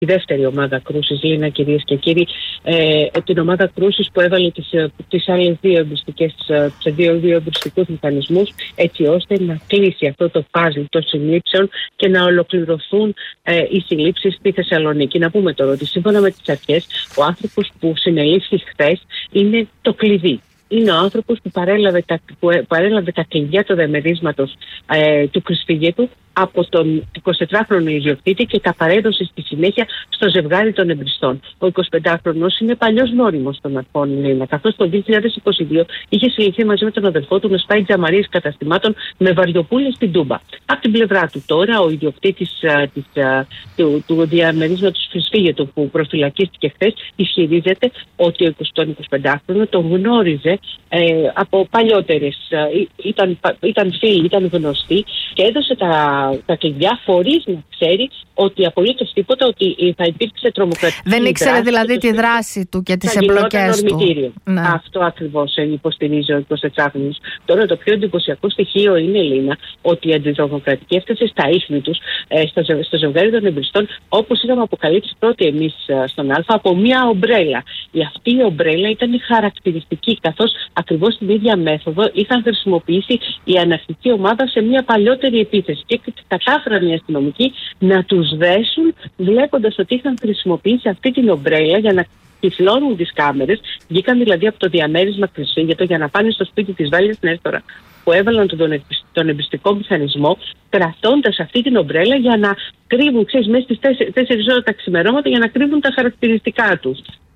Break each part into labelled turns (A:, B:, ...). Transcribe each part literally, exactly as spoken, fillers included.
A: τη δεύτερη ομάδα κρούσης, Λίνα, κυρίες και κύριοι, ε, την ομάδα κρούσης που έβαλε τις, τις άλλες δύο εμπριστικές, σε δύο, δύο εμπριστικούς μηχανισμούς, έτσι ώστε να κλείσει αυτό το παζλ των συλλήψεων και να ολοκληρωθούν ε, οι συλλήψεις στη Θεσσαλονίκη. Να πούμε τώρα ότι σύμφωνα με τις αρχές, ο άνθρωπος που συνελήφθη χθες είναι το κλειδί. Είναι ο άνθρωπος που παρέλαβε τα, που παρέλαβε τα κλειδιά του διαμερίσματος ε, του κρυσφυγέτου από τον εικοσιτετράχρονο ιδιοκτήτη και τα παρέδωσε στη συνέχεια στο ζευγάρι των εμπριστών. Ο εικοσιπεντάχρονος είναι παλιός γνώριμος των αρχών Λίνα, καθώς το δύο χιλιάδες είκοσι δύο είχε συλληφθεί μαζί με τον αδελφό του με σπάει τζαμαρίες καταστημάτων με βαριοπούλες στην Τούμπα. Από την πλευρά του τώρα, ο ιδιοκτήτης α, της, α, του, του διαμερίσματος κρυσφύγετου που προφυλακίστηκε χθες ισχυρίζεται ότι τον εικοσιπεντάχρονο τον γνώριζε ε, από παλιότερες, ε, ήταν, ήταν φίλοι, ήταν γνωστοί και έδωσε τα τα κλειδιά χωρίς να ξέρει ότι απολύτως τίποτα, ότι θα υπήρξε τρομοκρατική
B: Δεν ήξερε
A: δράση,
B: δηλαδή τη δράση του και τις εμπλοκές του.
A: Ναι. Αυτό ακριβώς υποστηρίζει ο εικοσιτετράχρονος. Τώρα το πιο εντυπωσιακό στοιχείο είναι, Λίνα, ότι η αντιτρομοκρατική έφτασε στα ίχνη τους, ε, στο, στο ζευγάρι των εμπριστών, όπως είχαμε αποκαλύψει πρώτοι εμείς στον Α, από μία ομπρέλα. Η αυτή η ομπρέλα ήταν χαρακτηριστική, καθώς ακριβώς την ίδια μέθοδο είχαν χρησιμοποιήσει η αναρχική ομάδα σε μία παλιότερη επίθεση. Και κατάφεραν οι αστυνομικοί να τους δέσουν, βλέποντας ότι είχαν χρησιμοποιήσει αυτή την ομπρέλα για να τυφλώνουν τις κάμερες. Βγήκαν δηλαδή από το διαμέρισμα κρυσφύγετο για να πάνε στο σπίτι της Βάλιας Νέστορα, που έβαλαν τον, τον εμπιστικό μηχανισμό, κρατώντας αυτή την ομπρέλα για να κρύβουν, ξέρεις, μέσα στις τέσσερις ώρες τα ξημερώματα, για να κρύβουν τα χαρακτηριστικά τους.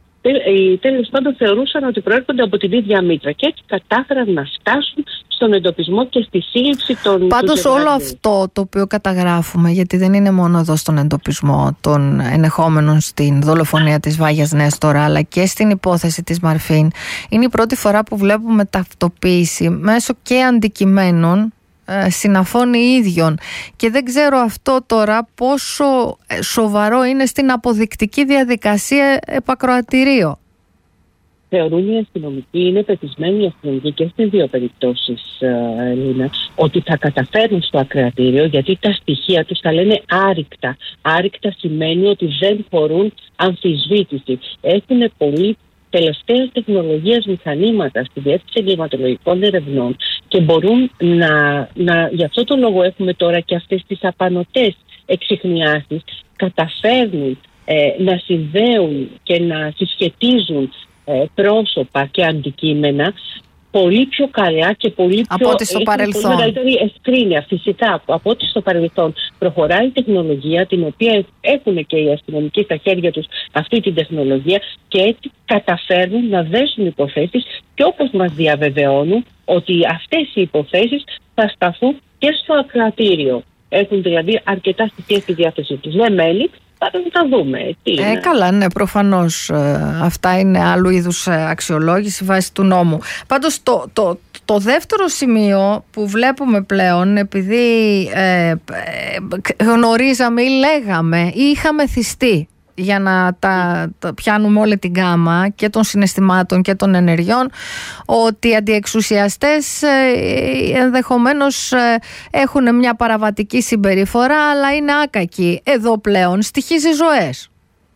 A: Τέλος πάντων θεωρούσαν ότι προέρχονται από την ίδια μήτρα και έτσι κατάφεραν να φτάσουν στον εντοπισμό και στη σύλληψη των.
B: Πάντως όλο αυτό το οποίο καταγράφουμε, γιατί δεν είναι μόνο εδώ στον εντοπισμό των ενεχόμενων στην δολοφονία της Βάγιας Νέστορα, αλλά και στην υπόθεση της Μαρφίν, είναι η πρώτη φορά που βλέπουμε ταυτοποίηση μέσω και αντικειμένων συναφών οι ίδιων, και δεν ξέρω αυτό τώρα πόσο σοβαρό είναι στην αποδεικτική διαδικασία επακροατηρίο.
A: Θεωρούν οι αστυνομικοί, είναι πεπισμένοι οι αστυνομικοί και στις δύο περιπτώσεις, Λίνα, ότι θα καταφέρουν στο ακροατήριο, γιατί τα στοιχεία τους τα λένε άρρηκτα. Άρρηκτα σημαίνει ότι δεν χωρούν αμφισβήτηση. Έχουν πολύ τελευταίας τεχνολογίας μηχανήματα στη Διεύθυνση Εγκληματολογικών Ερευνών και μπορούν να, να, γι' αυτό το λόγο έχουμε τώρα και αυτές τις απανωτές εξιχνιάσεις, καταφέρνουν ε, να συνδέουν και να συσχετίζουν ε, πρόσωπα και αντικείμενα πολύ πιο καλά και πολύ πιο
B: από ό,τι στο παρελθόν.
A: Πολύ μεγαλύτερη ευκρίνεια, φυσικά, από ό,τι στο παρελθόν. Προχωράει η τεχνολογία, την οποία έχουν και οι αστυνομικοί στα χέρια τους αυτή την τεχνολογία, και έτσι καταφέρνουν να δέσουν υποθέσεις, και όπως μας διαβεβαιώνουν ότι αυτές οι υποθέσεις θα σταθούν και στο ακροατήριο. Έχουν δηλαδή αρκετά στοιχεία στη διάθεσή τους. Δεν μένει. Πάντα θα δούμε. Τι
B: ε, καλά, ναι, προφανώς ε, αυτά είναι άλλου είδους ε, αξιολόγηση βάσει του νόμου. Πάντως το, το, το δεύτερο σημείο που βλέπουμε πλέον, επειδή ε, ε, γνωρίζαμε ή λέγαμε ή είχαμε θυστεί για να τα, τα πιάνουμε όλη την γκάμα και των συναισθημάτων και των ενεργειών, ότι οι αντιεξουσιαστές ε, ενδεχομένως ε, έχουν μια παραβατική συμπεριφορά, αλλά είναι άκακοι. Εδώ πλέον στοιχίζει ζωές.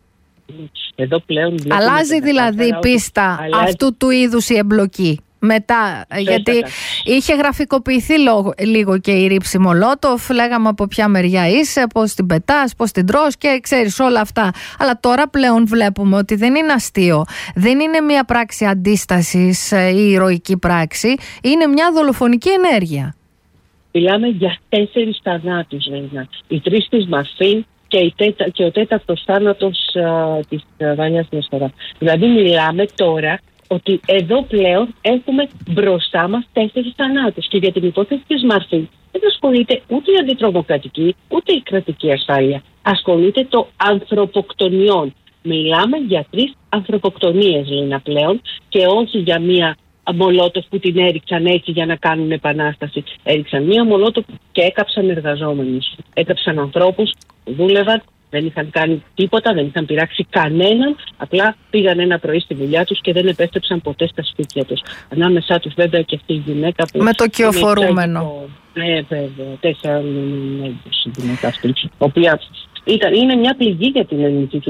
A: Εδώ πλέον
B: αλλάζει δηλαδή η πίστα αλλάζει. Αυτού του είδους η εμπλοκή. Μετά, Φέστα. γιατί είχε γραφικοποιηθεί λόγω, λίγο και η ρήψη Μολότοφ, λέγαμε από ποια μεριά είσαι, πώς την πετάς, πώς την τρως και ξέρεις όλα αυτά. Αλλά τώρα πλέον βλέπουμε ότι δεν είναι αστείο, δεν είναι μια πράξη αντίστασης ή ηρωική πράξη, είναι μια δολοφονική ενέργεια.
A: Μιλάμε για τέσσερις θανάτους, βέβαια. Οι τρεις της Μαρφίν και, η τέτα, και ο τέταρτος θάνατος uh, της uh, Βάνιας Νέστορα. Δηλαδή μιλάμε τώρα ότι εδώ πλέον έχουμε μπροστά μας τέσσερις θανάτους. Και για την υπόθεση της Μαρφίν δεν ασχολείται ούτε η αντιτρομοκρατική ούτε η κρατική ασφάλεια. Ασχολείται το ανθρωποκτονιών. Μιλάμε για τρεις ανθρωποκτονίες, Λίνα, πλέον, και όχι για μία Μολότοφ που την έριξαν έτσι για να κάνουν επανάσταση. Έριξαν μία Μολότοφ και έκαψαν εργαζόμενους. Έκαψαν ανθρώπους που δούλευαν, δεν είχαν κάνει τίποτα, δεν είχαν πειράξει κανέναν. Απλά πήγαν ένα πρωί στη δουλειά τους και δεν επέστρεψαν ποτέ στα σπίτια τους. Ανάμεσά τους βέβαια και αυτή η γυναίκα που.
B: Με το κυοφορούμενο.
A: Ναι, βέβαια. Τέσσερα γυναίκα αυτή. Η οποία ήταν, είναι μια πληγή για την ελληνική